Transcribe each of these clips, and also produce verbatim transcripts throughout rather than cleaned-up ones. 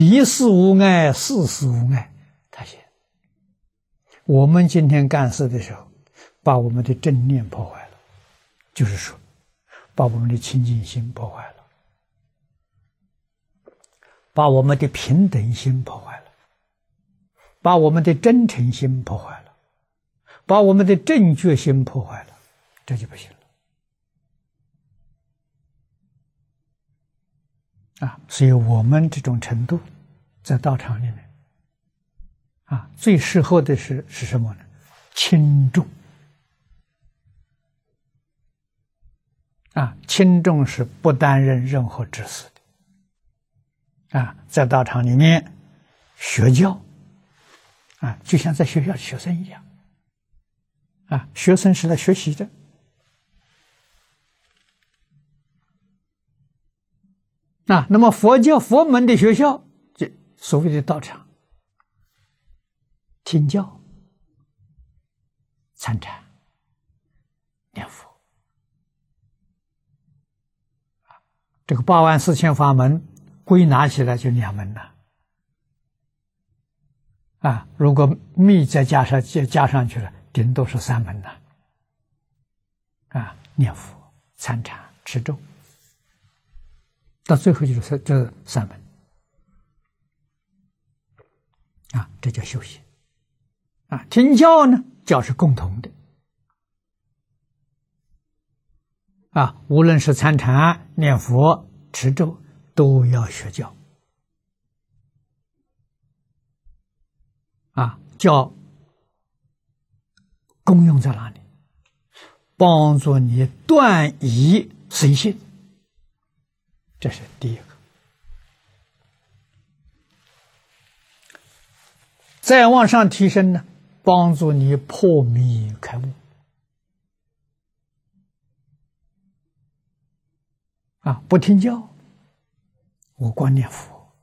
一事无碍，事事无碍，他写。我们今天干事的时候，把我们的正念破坏了，就是说，把我们的清净心破坏了，把我们的平等心破坏了，把我们的真诚心破坏了，把我们的正觉心破坏了，这就不行了。啊，所以我们这种程度，在道场里面，啊，最适合的是是什么呢？轻重。啊，轻重是不担任任何职事的。啊，在道场里面学教，啊，就像在学校的学生一样。啊，学生是来学习的。啊，那么佛教佛门的学校，就所谓的道场，听教、参禅、念佛，这个八万四千法门归纳起来就两门了。啊，如果密再加上加加上去了，顶多是三门了。啊，念佛、参禅、持咒。到最后就是这三门，啊，这叫修行。啊，听教呢，教是共同的。啊，无论是参禅、念佛、持咒，都要学教。啊，教功用在哪里？帮助你断疑随信。这是第一个。再往上提升呢，帮助你破迷开悟。啊，不听教，我光念佛，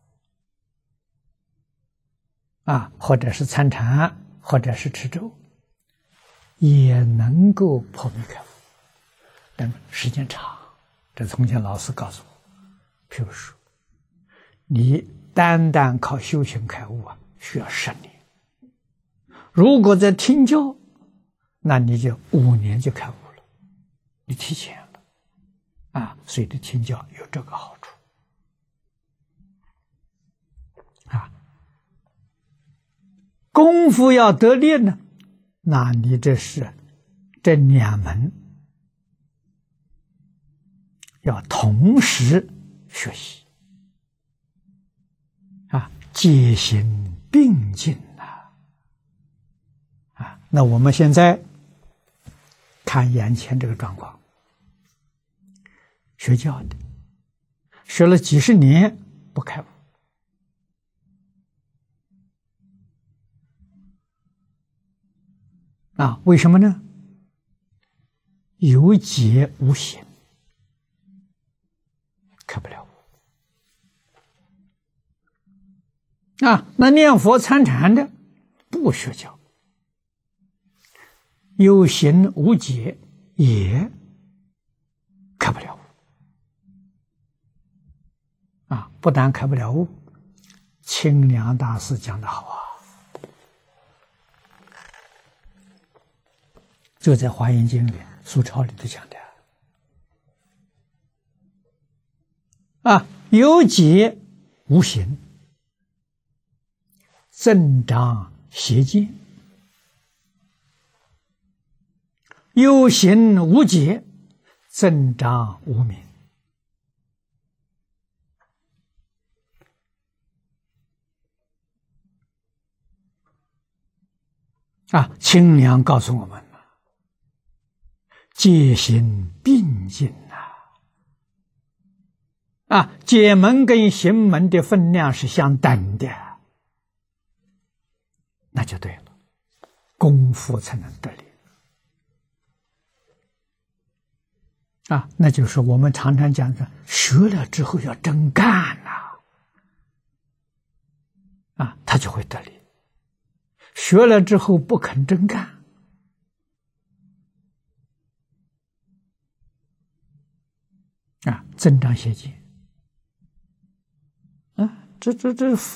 啊，或者是参禅，或者是持咒，也能够破迷开悟，但时间长。这从前老师告诉我。譬如说，你单单靠修行开悟啊，需要十年；如果在听教，那你就五年就开悟了，你提前了啊。所以的听教有这个好处啊。功夫要得力呢，那你这是这两门要同时学习啊，戒行并进啊！啊，那我们现在看眼前这个状况，学教的学了几十年不开悟啊？为什么呢？有戒无行，开不了悟。啊，那念佛参禅的不学教，有行无戒也开不了悟。啊，不但开不了悟，清凉大师讲得好啊，就在《华严经》里、苏钞里头讲的啊，有戒无行，增长邪见；有行无戒，增长无明。啊，清凉告诉我们了，戒行并进呐。啊，戒门跟行门的分量是相等的，那就对了，功夫才能得力。啊，那就是我们常常讲的，学了之后要真干呐，啊，他就会得力。学了之后不肯真干，啊，增长邪见。啊，这这这